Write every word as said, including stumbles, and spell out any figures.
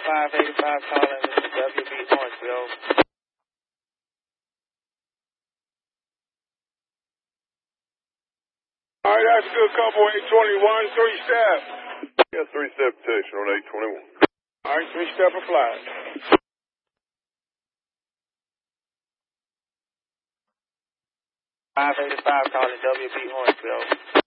five eighty-five calling W B Hornsville. All right, that's good. Couple eight twenty-one, three step. Yeah, three step protection on eight twenty-one. All right, three step applied. five eighty-five calling W B Hornsville.